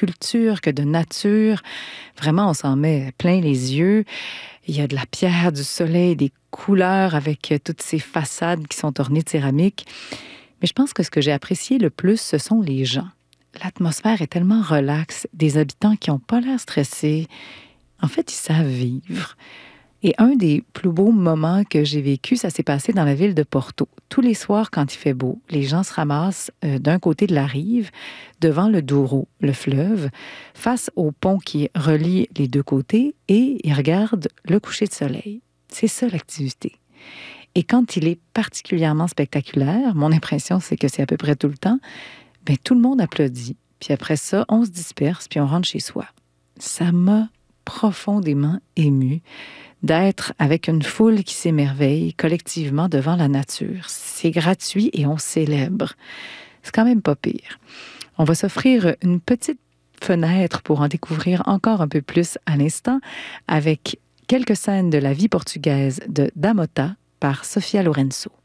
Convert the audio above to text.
culture que de nature. Vraiment, on s'en met plein les yeux. Il y a de la pierre, du soleil, des couleurs avec toutes ces façades qui sont ornées de céramique. Mais je pense que ce que j'ai apprécié le plus, ce sont les gens. L'atmosphère est tellement relaxe, des habitants qui n'ont pas l'air stressés. En fait, ils savent vivre. Et un des plus beaux moments que j'ai vécu, ça s'est passé dans la ville de Porto. Tous les soirs, quand il fait beau, les gens se ramassent d'un côté de la rive, devant le Douro, le fleuve, face au pont qui relie les deux côtés, et ils regardent le coucher de soleil. C'est ça l'activité. Et quand il est particulièrement spectaculaire, mon impression, c'est que c'est à peu près tout le temps, bien, tout le monde applaudit. Puis après ça, on se disperse, puis on rentre chez soi. Ça m'a profondément émue d'être avec une foule qui s'émerveille collectivement devant la nature. C'est gratuit et on célèbre. C'est quand même pas pire. On va s'offrir une petite fenêtre pour en découvrir encore un peu plus à l'instant avec quelques scènes de la vie portugaise de Damota par Sofia Lourenço.